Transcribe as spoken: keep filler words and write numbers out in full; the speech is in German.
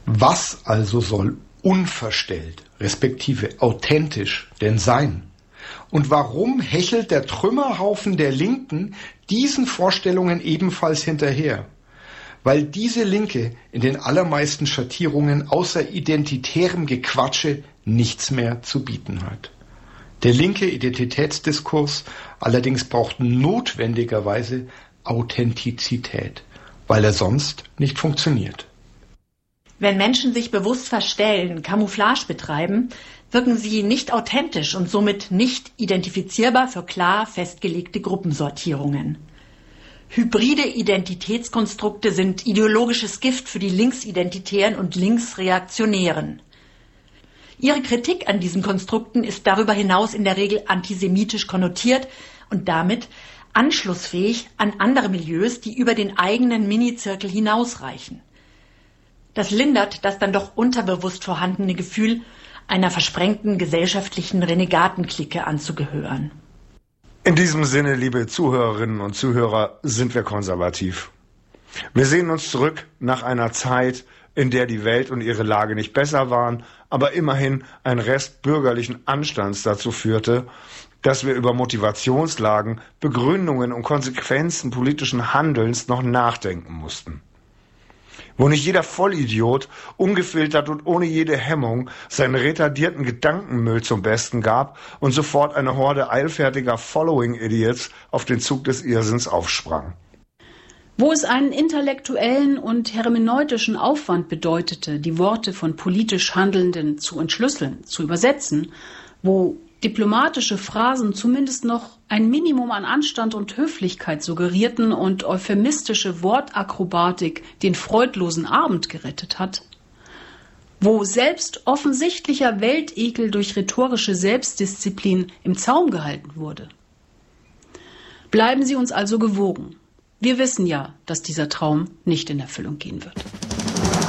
Was also soll unverstellt, respektive authentisch denn sein? Und warum hechelt der Trümmerhaufen der Linken diesen Vorstellungen ebenfalls hinterher? Weil diese Linke in den allermeisten Schattierungen außer identitärem Gequatsche nichts mehr zu bieten hat. Der linke Identitätsdiskurs allerdings braucht notwendigerweise Authentizität, weil er sonst nicht funktioniert. Wenn Menschen sich bewusst verstellen, Camouflage betreiben, wirken sie nicht authentisch und somit nicht identifizierbar für klar festgelegte Gruppensortierungen. Hybride Identitätskonstrukte sind ideologisches Gift für die Linksidentitären und Linksreaktionären. Ihre Kritik an diesen Konstrukten ist darüber hinaus in der Regel antisemitisch konnotiert und damit anschlussfähig an andere Milieus, die über den eigenen Minizirkel hinausreichen. Das lindert das dann doch unterbewusst vorhandene Gefühl, einer versprengten gesellschaftlichen Renegatenklicke anzugehören. In diesem Sinne, liebe Zuhörerinnen und Zuhörer, sind wir konservativ. Wir sehen uns zurück nach einer Zeit, in der die Welt und ihre Lage nicht besser waren, aber immerhin ein Rest bürgerlichen Anstands dazu führte, dass wir über Motivationslagen, Begründungen und Konsequenzen politischen Handelns noch nachdenken mussten. Wo nicht jeder Vollidiot, ungefiltert und ohne jede Hemmung, seinen retardierten Gedankenmüll zum Besten gab und sofort eine Horde eilfertiger Following-Idiots auf den Zug des Irrsinns aufsprang. Wo es einen intellektuellen und hermeneutischen Aufwand bedeutete, die Worte von politisch Handelnden zu entschlüsseln, zu übersetzen, wo diplomatische Phrasen zumindest noch ein Minimum an Anstand und Höflichkeit suggerierten und euphemistische Wortakrobatik den freudlosen Abend gerettet hat, wo selbst offensichtlicher Weltekel durch rhetorische Selbstdisziplin im Zaum gehalten wurde. Bleiben Sie uns also gewogen. Wir wissen ja, dass dieser Traum nicht in Erfüllung gehen wird.